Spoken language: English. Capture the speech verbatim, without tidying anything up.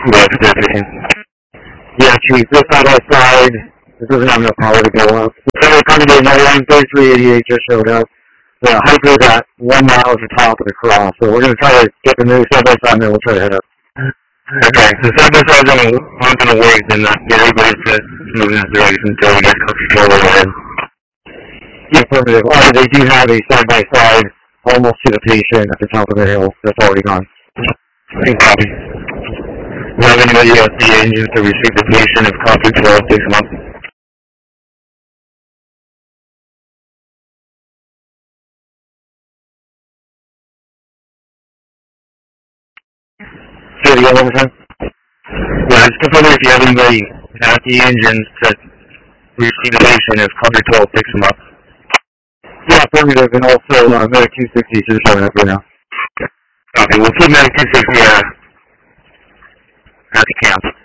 Yes, definitely. Yeah, Chief, this side outside, this doesn't have enough power to go up. So we're coming in at one thirty-three eighty-eight just showed up. The hyper is at one mile at the top of the cross, so we're going to try to get the new side by side and then we'll try to head up. Okay, so side by side aren't going to work, then uh, get everybody to move in this direction until we get control overhead. Yeah, affirmative. Or they do have a side by side almost to the patient at the top of the hill that's already gone. Same copy. Do you have anybody else the engines to restrict the patient if copy twelve takes them up? Say it again one more time. Yeah, just confirm if you have anybody at the engines to restrict the patient if copy twelve picks them up. Yeah, affirmative, and also uh, Medic two sixty is showing up right now. Okay, we'll keep Medic two sixty uh, at the camp.